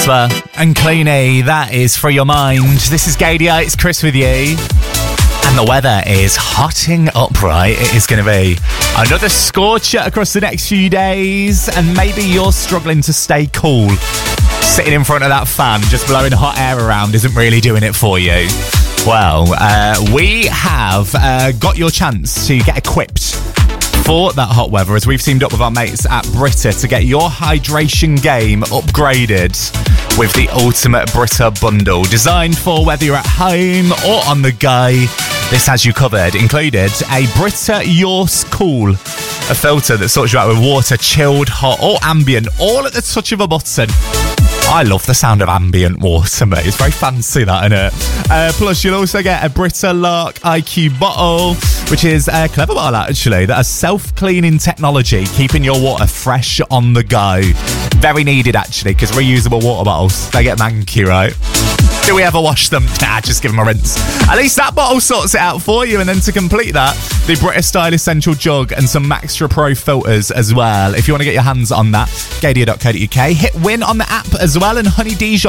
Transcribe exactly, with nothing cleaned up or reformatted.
And Clooney, that is For Your Mind. This is Gadia, it's Chris with you. And the weather is hotting up, right? It is going to be another scorcher across the next few days. And maybe you're struggling to stay cool. Sitting in front of that fan, just blowing hot air around, isn't really doing it for you. Well, uh, we have uh, got your chance to get equipped for that hot weather, as we've teamed up with our mates at Brita to get your hydration game upgraded with the ultimate Brita bundle, designed for whether you're at home or on the go. This has you covered, included a Brita Yours Cool, a filter that sorts you out with water, chilled, hot or ambient, all at the touch of a button. I love the sound of ambient water, mate. It's very fancy, that, isn't it? Uh, plus, you'll also get a Brita Lark I Q bottle, which is a clever bottle, actually, that has self-cleaning technology, keeping your water fresh on the go. Very needed, actually, because reusable water bottles, they get manky, right? Do we ever wash them? Nah, just give them a rinse. At least that bottle sorts it out for you. And then to complete that, the Brita Style Essential Jug and some Maxtra Pro filters as well. If you want to get your hands on that, gadia dot co dot uk. Hit win on the app as well, and Honey Dijon